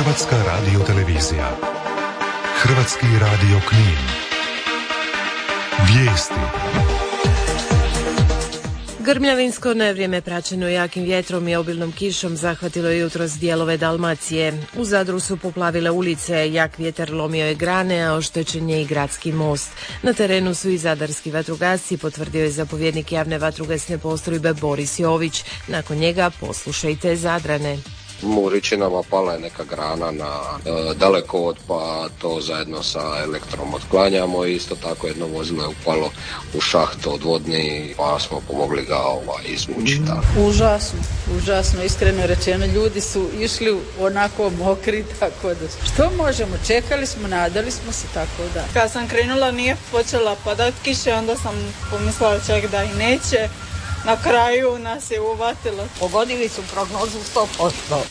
Hrvatska radiotelevizija. Hrvatski radio Knin. Vijesti. Grmljavinsko nevrijeme praćeno jakim vjetrom i obilnom kišom zahvatilo je jutros dijelove Dalmacije. U Zadru su poplavile ulice, jak vjetar lomio je grane, a oštećen je i gradski most. Na terenu su i zadarski vatrogasci, potvrdio je zapovjednik javne vatrogasne postrojbe Boris Jović. Nakon njega poslušajte Zadrane. U Ričinama pala je neka grana na dalekovod, pa to zajedno sa elektrom otklanjamo i isto tako jedno vozilo je upalo u šaht odvodni, pa smo pomogli ga izvući. Užasno, iskreno rečeno, ljudi su išli onako mokri, tako da što možemo, čekali smo, nadali smo se, tako da. Kad sam krenula nije počela padat kiše, onda sam pomislila čak da i neće. Na kraju nas je uvatilo. Pogodili su prognozu 100%.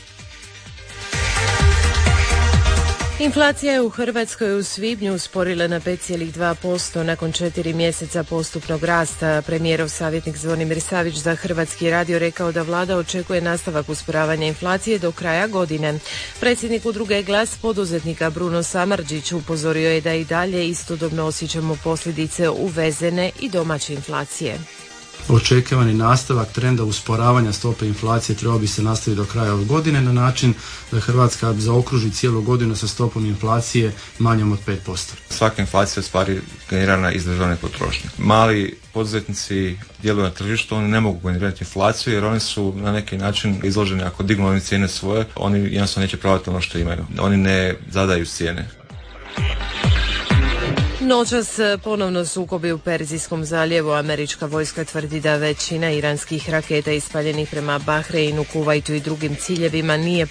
Inflacija je u Hrvatskoj u svibnju usporila na 5,2% nakon 4 mjeseca postupnog rasta. Premijerov savjetnik Zvonimir Savić za Hrvatski radio rekao da vlada očekuje nastavak usporavanja inflacije do kraja godine. Predsjednik udruge Glas poduzetnika Bruno Samardžić upozorio je da i dalje istodobno osjećamo posljedice uvezene i domaće inflacije. Očekivani nastavak trenda usporavanja stope inflacije trebao bi se nastaviti do kraja ove godine na način da Hrvatska zaokruži cijelu godinu sa stopom inflacije manjom od 5%. Svaka inflacija je u stvari generirana iz državne potrošnje. Mali poduzetnici djeluju na tržištu, oni ne mogu generirati inflaciju jer oni su na neki način izloženi, ako dignu one cijene svoje, oni jednostavno neće prodati ono što imaju. Oni ne zadaju cijene. Noćas ponovno sukobi u Perzijskom zaljevu. Američka vojska tvrdi da većina iranskih raketa ispaljenih prema Bahreinu, Kuvajtu i drugim ciljevima nije